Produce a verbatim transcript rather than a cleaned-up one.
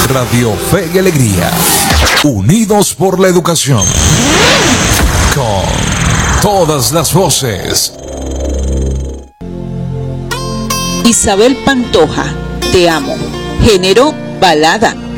Radio Fe y Alegría, unidos por la educación, con todas las voces. Isabel Pantoja, Te amo, género balada.